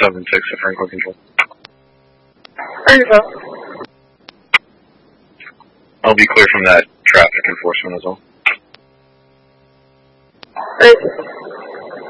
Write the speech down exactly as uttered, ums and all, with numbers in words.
seven six to Franklin Control. There you go. I'll be clear from that traffic enforcement as well. Great.